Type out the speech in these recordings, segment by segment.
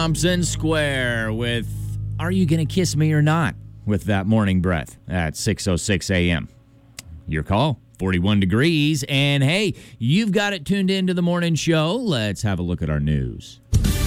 Thompson Square with Are You Gonna Kiss Me or Not? With That Morning Breath at 6:06 a.m. Your call, 41 degrees. And hey, you've got it tuned into the morning show. Let's have a look at our news.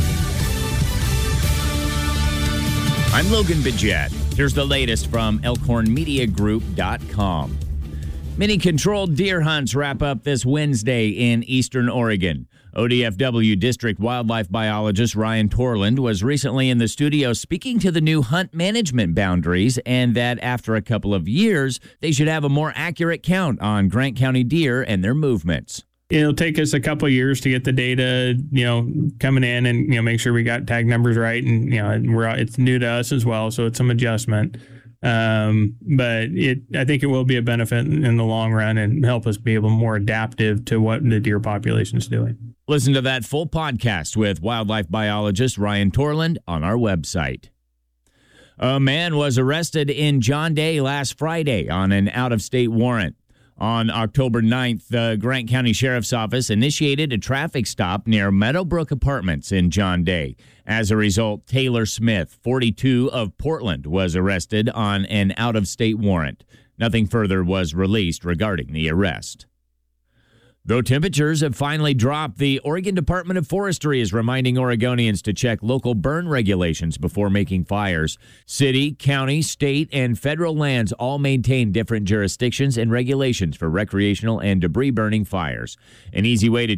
I'm Logan Bidget. Here's the latest from ElkhornMediaGroup.com. Many controlled deer hunts wrap up this Wednesday in eastern Oregon. ODFW District Wildlife Biologist Ryan Torland was recently in the studio speaking to the new hunt management boundaries and that after a couple of years, they should have a more accurate count on Grant County deer and their movements. It'll take us a couple of years to get the data, coming in and, make sure we got tag numbers right. And, it's new to us as well. So it's some adjustment. But I think it will be a benefit in the long run and help us be able more adaptive to what the deer population is doing. Listen to that full podcast with wildlife biologist Ryan Torland on our website. A man was arrested in John Day last Friday on an out-of-state warrant. On October 9th, the Grant County Sheriff's Office initiated a traffic stop near Meadowbrook Apartments in John Day. As a result, Taylor Smith, 42, of Portland, was arrested on an out-of-state warrant. Nothing further was released regarding the arrest. Though temperatures have finally dropped, the Oregon Department of Forestry is reminding Oregonians to check local burn regulations before making fires. City, county, state, and federal lands all maintain different jurisdictions and regulations for recreational and debris burning fires. An easy way to